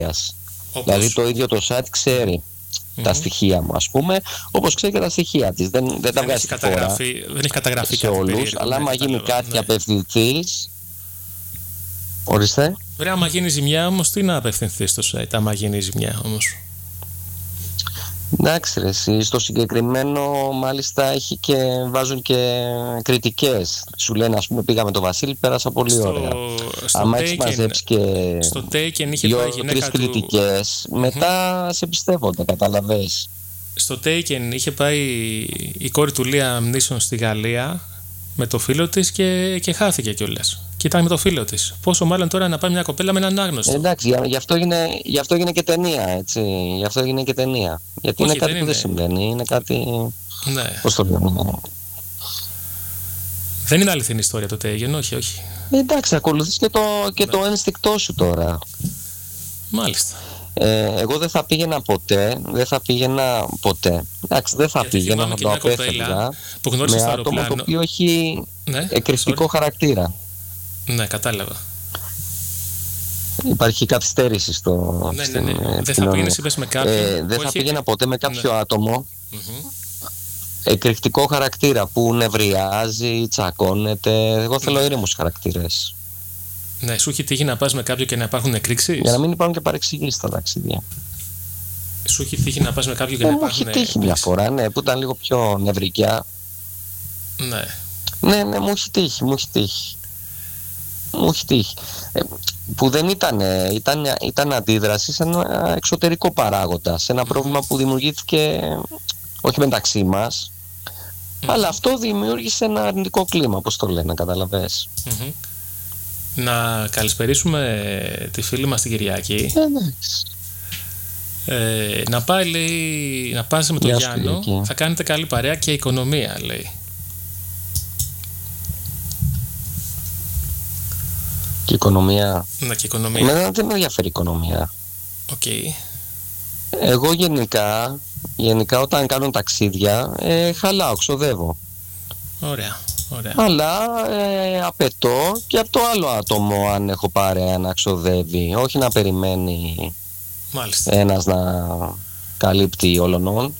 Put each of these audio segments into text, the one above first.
Δηλαδή το ίδιο το site ξέρει τα στοιχεία μου, ας πούμε, όπως ξέρει και τα στοιχεία της. Δεν τα βγάζει στη χώρα. Δεν έχει καταγραφεί σε όλους, αλλά άμα γίνει κάτι και απευθυνθείς. Ορίστε. Ωραία, άμα γίνει ζημιά όμως, τι να απευθυνθείς στο site, άμα γίνει ζημιά όμως? Εντάξει ρε, εσύ, στο συγκεκριμένο μάλιστα έχει και βάζουν και κριτικές. Σου λένε, ας πούμε, πήγαμε το Βασίλη, πέρασα πολύ ωραία. Άμα έχεις μαζέψει και στο Taken είχε πάει η γυναίκα του... κριτικές, μετά σε πιστεύονται, καταλαβες. Στο Taken είχε πάει η κόρη του Liam Neeson στη Γαλλία με το φίλο της και χάθηκε κιόλας. Και ήταν με το φίλο της. Πόσο μάλλον τώρα να πάει μια κοπέλα με έναν άγνωστο. Εντάξει, γι' αυτό έγινε και ταινία, έτσι. Γι' αυτό έγινε και ταινία. Γιατί όχι, είναι κάτι που δεν συμβαίνει. Είναι κάτι. Ναι. Πώς το λέμε. Δεν είναι αληθινή ιστορία το Taken, όχι. Εντάξει, ακολουθείς και το ένστικτό σου τώρα. Μάλιστα. Εγώ δεν θα πήγαινα ποτέ. Εντάξει, δεν θα πήγαινα, θα το απέφευγα με άτομο το οποίο έχει εκρηκτικό χαρακτήρα. Ναι, κατάλαβα. Υπάρχει καθυστέρηση στο. Ναι. Δεν θα πήγαινες, είπες, με κάποιον. Δεν θα πήγαινα ποτέ με κάποιο άτομο εκρηκτικό χαρακτήρα που νευριάζει, τσακώνεται. Εγώ θέλω ήρεμους χαρακτήρες. Ναι, σου έχει τύχει να πας με κάποιον και να υπάρχουν εκρήξεις? Για να μην υπάρχουν και παρεξηγήσεις στα ταξίδια. Σου έχει τύχει να πας με κάποιον και να υπάρχουν εκρήξεις? Μου έχει τύχει μια φορά, ναι, που ήταν λίγο πιο νευρικιά. Ναι, μου έχει τύχει. Μου έχει τύχει. Που δεν ήταν αντίδραση σε ένα εξωτερικό παράγοντα, σε ένα πρόβλημα που δημιουργήθηκε όχι μεταξύ μας, αλλά αυτό δημιούργησε ένα αρνητικό κλίμα, όπως το λένε, καταλαβες. Να καλησπερίσουμε τη φίλη μας την Κυριακή. Να πάει, λέει, να πας με τον Γιάννο, θα κάνετε καλή παρέα και οικονομία, λέει. Και οικονομία. Ναι, και οικονομία. Εμένα δεν με ενδιαφέρει η οικονομία. Εγώ γενικά όταν κάνω ταξίδια χαλάω, ξοδεύω. Ωραία. Αλλά απαιτώ και από το άλλο άτομο, αν έχω παρέα, να ξοδεύει. Όχι να περιμένει ένας να καλύπτει όλων.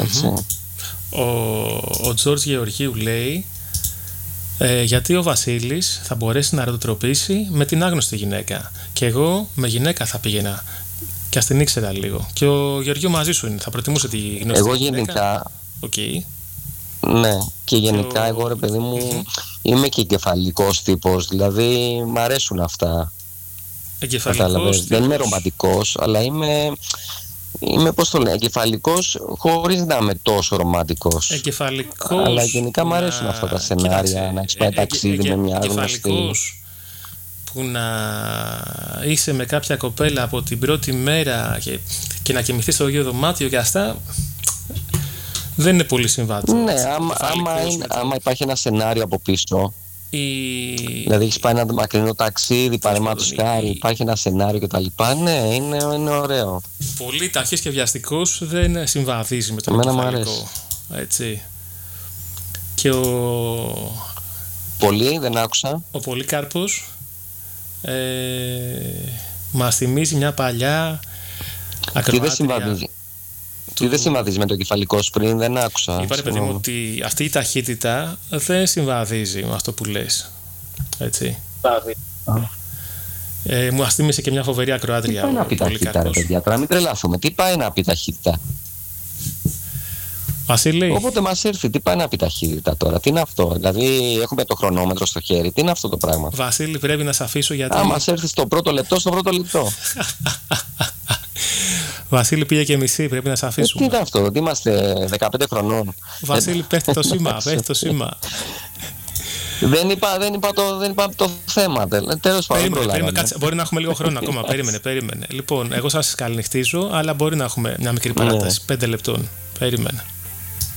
Ο Τζορτζ Γεωργίου λέει γιατί ο Βασίλης θα μπορέσει να ρωτοτροπήσει με την άγνωστη γυναίκα. Και εγώ με γυναίκα θα πήγαινα και ας την ήξερα λίγο. Και ο Γεωργίου μαζί σου είναι, θα προτιμούσε τη γνωστή εγώ γυναίκα. Γενικά ναι, και γενικά εγώ, ρε παιδί μου, είμαι και εγκεφαλικός τύπος. Δηλαδή μ' αρέσουν αυτά. Εγκεφαλικός. Δεν είμαι ρομαντικός, αλλά είμαι πώς το λένε, εγκεφαλικός χωρίς να είμαι τόσο ρομαντικός. Εγκεφαλικός. Αλλά γενικά μου αρέσουν αυτά τα σενάρια, να έχεις πάει ταξίδι με μια γνωστή. Που να είσαι με κάποια κοπέλα από την πρώτη μέρα και να κοιμηθείς στο ίδιο δωμάτιο και αυτά, δεν είναι πολύ συμβατό. Ναι, άμα υπάρχει ένα σενάριο από πίσω, δηλαδή έχεις πάει ένα μακρινό ταξίδι, παραδείγματος χάρη, υπάρχει ένα σενάριο κτλ. Ναι, είναι ωραίο. Πολύ ταχύς και βιαστικός δεν συμβαδίζει με το εγκεφαλικό. Έτσι. Και Πολύ, δεν άκουσα. Ο Πολύκαρπος μας θυμίζει μια παλιά ακροάτρια. Τι δεν συμβαδίζει με το κεφαλικό πριν, δεν άκουσα. Είπα, ρε παιδί μου, ότι αυτή η ταχύτητα δεν συμβαδίζει με αυτό που λες. Έτσι. Μου θύμισε και μια φοβερή ακροάτρια. Τι πάει να πει ταχύτητα, ρε παιδιά, τώρα μην τρελαθούμε. Τι πάει να πει ταχύτητα? Βασίλη. Όποτε μας έρθει, τι πάει να πει ταχύτητα τώρα? Τι είναι αυτό? Δηλαδή έχουμε το χρονόμετρο στο χέρι. Τι είναι αυτό το πράγμα? Βασίλη, πρέπει να σε αφήσω γιατί... μας έρθει στο πρώτο λεπτό, Βασίλη, πήγε και μισή, πρέπει να σε αφήσουμε. Τι είναι αυτό, ότι είμαστε 15 χρονών? Βασίλη, πέφτει το σήμα, Δεν είπα το θέμα. Τέλος πάντων. Μπορεί να έχουμε λίγο χρόνο ακόμα. Περίμενε. Λοιπόν, εγώ σας καληνυχτίζω, αλλά μπορεί να έχουμε μια μικρή παράταση 5 λεπτών. Περίμενε.